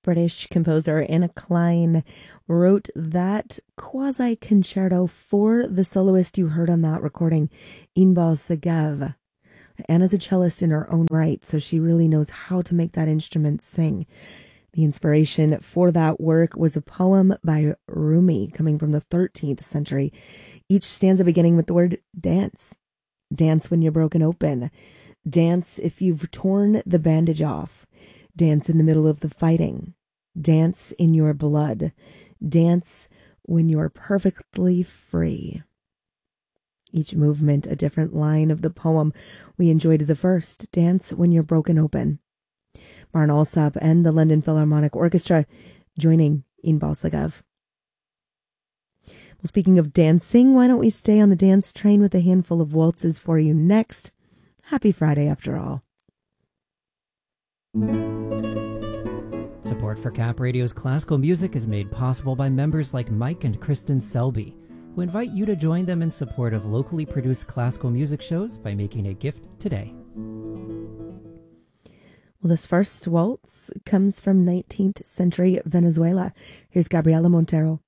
British composer Anna Klein wrote that quasi-concerto for the soloist you heard on that recording, Inbal Segav. Anna's a cellist in her own right, so she really knows how to make that instrument sing. The inspiration for that work was a poem by Rumi coming from the 13th century. Each stanza beginning with the word dance. Dance when you're broken open. Dance if you've torn the bandage off. Dance in the middle of the fighting. Dance in your blood. Dance when you're perfectly free. Each movement a different line of the poem. We enjoyed the first, Dance When You're Broken Open. Maren Alsop and the London Philharmonic Orchestra joining Inbal Segav. Well, speaking of dancing, why don't we stay on the dance train with a handful of waltzes for you next? Happy Friday, after all. Support for Cap Radio's classical music is made possible by members like Mike and Kristen Selby, who invite you to join them in support of locally produced classical music shows by making a gift today. Well, this first waltz comes from 19th century Venezuela. Here's Gabriela Montero.